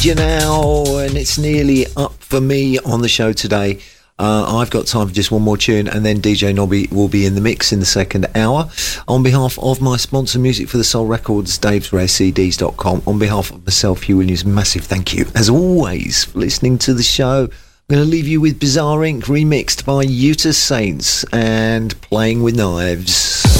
You now, and it's nearly up for me on the show today. I've got time for just one more tune, and then DJ Nobby will be in the mix in the second hour. On behalf of my sponsor, Music for the Soul Records, davesrarecds.com, on behalf of myself, Hugh Williams, massive thank you, as always, for listening to the show. I'm going to leave you with Bizarre Inc. remixed by Utah Saints and Playing with Knives.